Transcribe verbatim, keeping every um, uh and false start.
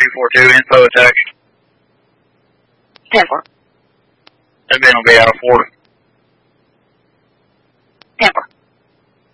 four two, info attack. ten four. That man will be out of Florida.